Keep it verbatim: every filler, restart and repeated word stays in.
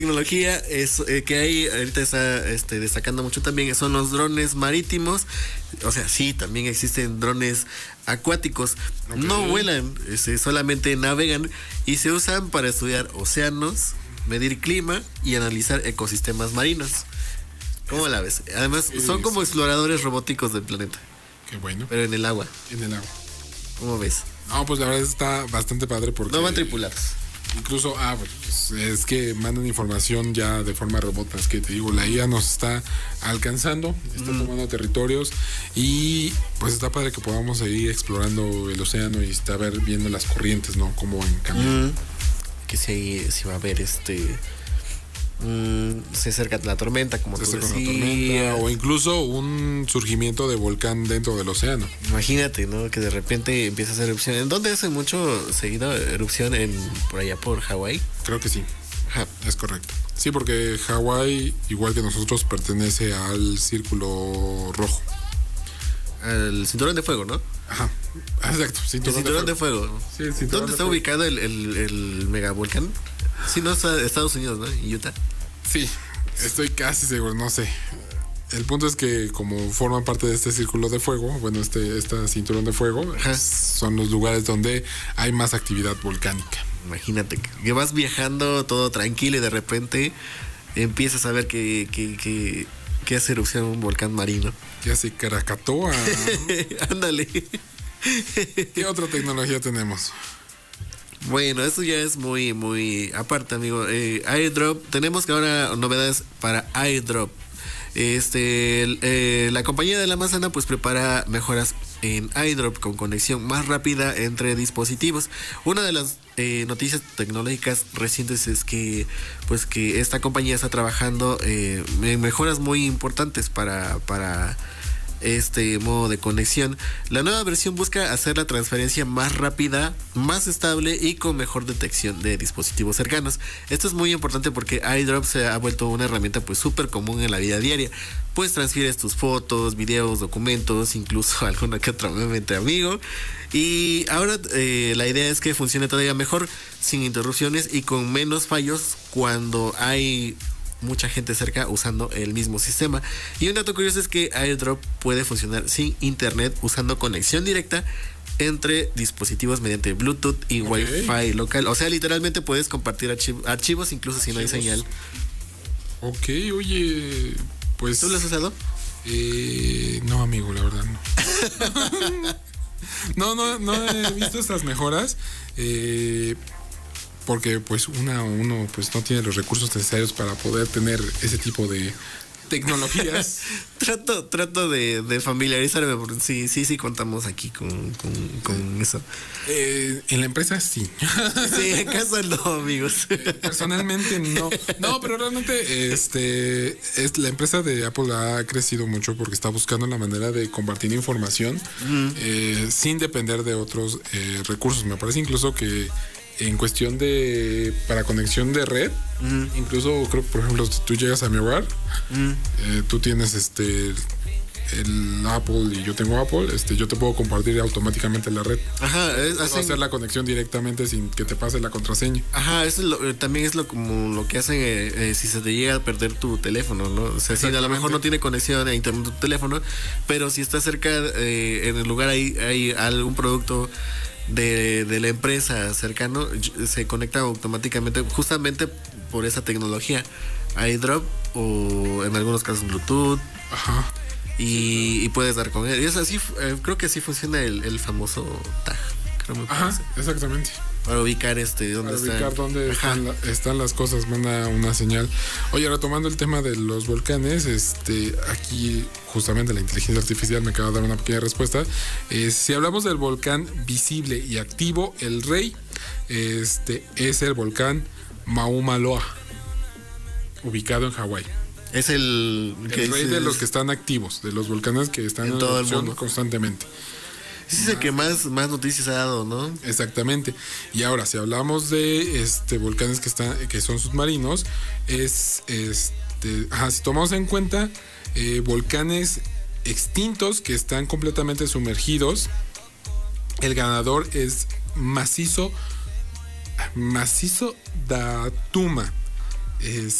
Tecnología es eh, que hay ahorita está este, destacando mucho también son los drones marítimos. O sea, sí, también existen drones acuáticos. Okay. No vuelan, este, solamente navegan y se usan para estudiar océanos, medir clima y analizar ecosistemas marinos. ¿Cómo la ves? Además, son como exploradores robóticos del planeta. Qué bueno. Pero en el agua. En el agua. ¿Cómo ves? No, pues la verdad está bastante padre porque... No van tripulados. Incluso, ah, pues es que mandan información ya de forma remota. Es que te digo, la I A nos está alcanzando, está mm. tomando territorios y pues está padre que podamos seguir explorando el océano y estar viendo las corrientes, ¿no? Como en cambio. Mm. Que si, si va a haber este... Mm, se acerca la tormenta, como se acerca la tormenta, o incluso un surgimiento de volcán dentro del océano. Imagínate, ¿no? Que de repente empieza a hacer erupción. ¿En dónde hace mucho seguido erupción? En por allá por Hawái. Creo que sí. Ajá. Es correcto. Sí, porque Hawái, igual que nosotros, pertenece al Círculo Rojo. Al cinturón de fuego, ¿no? Ajá. Exacto. Cinturón, el cinturón de fuego. De fuego. Sí, el cinturón ¿Dónde de está fuego. ubicado el, el, el megavolcán? Sí, no, está en Estados Unidos, ¿no? En Utah. Sí, estoy casi seguro, no sé. El punto es que como forman parte de este círculo de fuego, bueno, este, este cinturón de fuego, Ajá. son los lugares donde hay más actividad volcánica. Imagínate que vas viajando todo tranquilo y de repente empiezas a ver que, que, que, que hace erupción un volcán marino. Ya se Krakatoa. Ándale. ¿Qué otra tecnología tenemos? Bueno, eso ya es muy, muy aparte, amigo. Eh, airdrop, tenemos que ahora novedades para airdrop. Este, eh, la compañía de la manzana pues prepara mejoras en airdrop con conexión más rápida entre dispositivos. Una de las eh, noticias tecnológicas recientes es que pues que esta compañía está trabajando eh, en mejoras muy importantes para para este modo de conexión. La nueva versión busca hacer la transferencia más rápida, más estable y con mejor detección de dispositivos cercanos. Esto es muy importante porque airdrop se ha vuelto una herramienta pues súper común en la vida diaria. Pues transfieres tus fotos, videos, documentos, incluso alguna que otra meme entre amigos. Y ahora eh, la idea es que funcione todavía mejor, sin interrupciones y con menos fallos cuando hay mucha gente cerca usando el mismo sistema. Y un dato curioso es que airdrop puede funcionar sin internet usando conexión directa entre dispositivos mediante Bluetooth y okay. Wi-Fi local. O sea, literalmente puedes compartir archiv- archivos incluso si archivos. no hay señal. Ok, oye, pues... ¿Tú lo has usado? Eh, no, amigo, la verdad no. no, no, no he visto estas mejoras. Eh... Porque pues una uno pues no tiene los recursos necesarios para poder tener ese tipo de tecnologías. trato trato de, de familiarizarme porque sí sí sí contamos aquí con, con, con eso. Eh, en la empresa sí. Sí, en casa no, amigos. Eh, personalmente no. No, pero realmente este es la empresa de Apple ha crecido mucho porque está buscando la manera de compartir información uh-huh. eh, sin depender de otros eh, recursos. Me parece incluso que en cuestión de para conexión de red, uh-huh. incluso creo que por ejemplo si tú llegas a mi hogar, uh-huh. eh, tú tienes este el Apple y yo tengo Apple, este yo te puedo compartir automáticamente la red. Ajá, es hacen, hacer la conexión directamente sin que te pase la contraseña. Ajá, eso es lo, también es lo como lo que hacen eh, eh, si se te llega a perder tu teléfono, ¿no? O sea, si a lo mejor no tiene conexión a internet tu teléfono, pero si está cerca eh, en el lugar hay hay algún producto De, de la empresa cercano, se conecta automáticamente justamente por esa tecnología airdrop o en algunos casos Bluetooth. Ajá. y, y puedes dar con él y es así, eh, creo que así funciona el, el famoso tag, creo me Ajá, parece. Exactamente. Para ubicar este dónde para ubicar están. dónde están, la, están las cosas, manda una señal. Oye, retomando el tema de los volcanes, este, aquí justamente la inteligencia artificial me acaba de dar una pequeña respuesta. Eh, si hablamos del volcán visible y activo, el rey, este, es el volcán Mauna Loa, ubicado en Hawái. Es el, el rey de los que están activos, de los volcanes que están en, en todo el mundo constantemente. Es el que más, más noticias ha dado, ¿no? Exactamente. Y ahora, si hablamos de este volcanes que están, que son submarinos, es este, ajá, si tomamos en cuenta eh, volcanes extintos que están completamente sumergidos, el ganador es macizo, macizo da Tuma. Es,